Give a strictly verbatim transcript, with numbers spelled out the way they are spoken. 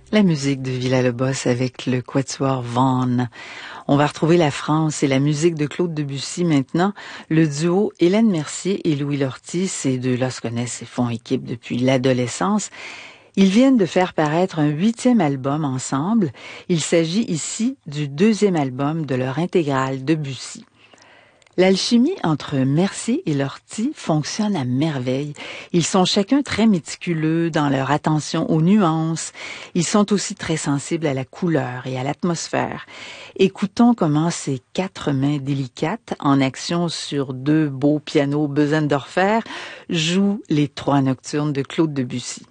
La musique de Villa-Lobos avec le quatuor Vaughan. On va retrouver la France et la musique de Claude Debussy maintenant. Le duo Hélène Mercier et Louis Lortie, ces deux-là se connaissent et font équipe depuis l'adolescence. Ils viennent de faire paraître un huitième album ensemble. Il s'agit ici du deuxième album de leur intégrale Debussy. L'alchimie entre Mercier et Lortie fonctionne à merveille. Ils sont chacun très méticuleux dans leur attention aux nuances. Ils sont aussi très sensibles à la couleur et à l'atmosphère. Écoutons comment ces quatre mains délicates, en action sur deux beaux pianos Bösendorfer, jouent les trois nocturnes de Claude Debussy.